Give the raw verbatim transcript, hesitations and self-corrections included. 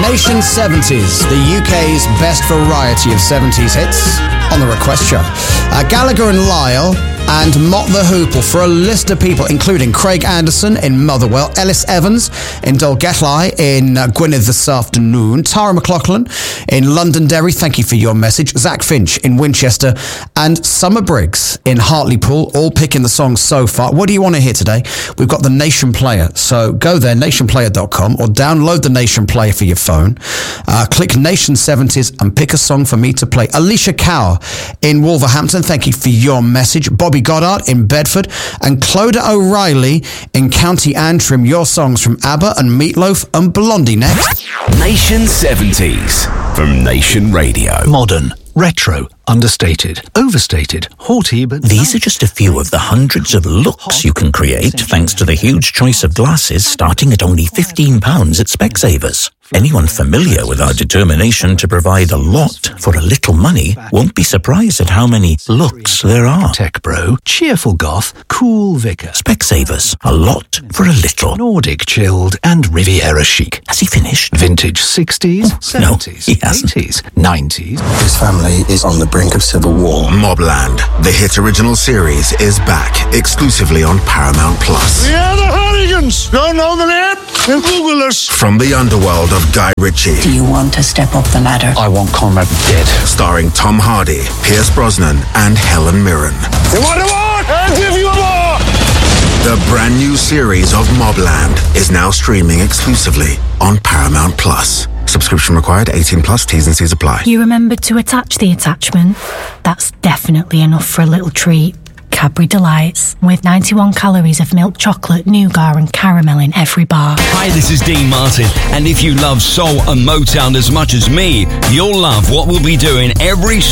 Nation seventies, the U K's best variety of seventies hits on the Request Show. Uh, Gallagher and Lyle and Mott the Hoople for a list of people, including Craig Anderson in Motherwell, Ellis Evans in Dolgellau in uh, Gwynedd this afternoon, Tara McLaughlin in Londonderry, thank you for your message, Zach Finch in Winchester, and Summer Briggs in Hartlepool, all picking the songs so far. What do you want to hear today? We've got the Nation Player, so go there, nation player dot com, or download the Nation Player for your phone. Uh, click Nation seventies and pick a song for me to play. Alicia Cower in Wolverhampton, thank you for your message. Bobby Goddard in Bedford, and Clodagh O'Reilly in County Antrim. Your songs from ABBA and Meatloaf and Blondie next. Nation seventies from Nation Radio. Modern, retro, understated, overstated, haughty, but... These are just a few of the hundreds of looks you can create thanks to the huge choice of glasses starting at only fifteen pounds at Specsavers. Anyone familiar with our determination to provide a lot for a little money won't be surprised at how many looks there are. Tech bro, cheerful goth, cool vicar. Specsavers, a lot for a little. Nordic chilled and Riviera chic. Has he finished? Vintage sixties, Oh, seventies, no, he hasn't. eighties, nineties. His family is on the brink of civil war. Mobland, the hit original series, is back exclusively on Paramount Plus. We are the Hooligans! Don't know the name? Then Google us. From the underworld of Guy Ritchie. Do you want to step up the ladder? I want Conrad dead. Starring Tom Hardy, Pierce Brosnan, and Helen Mirren. You want a war? I'll give you a war! The brand new series of Mobland is now streaming exclusively on Paramount Plus. Subscription required, eighteen plus, T's and C's apply. You remembered to attach the attachment? That's definitely enough for a little treat. Cadbury Delights, with ninety-one calories of milk chocolate, nougat and caramel in every bar. Hi, this is Dean Martin, and if you love soul and Motown as much as me, you'll love what we'll be doing every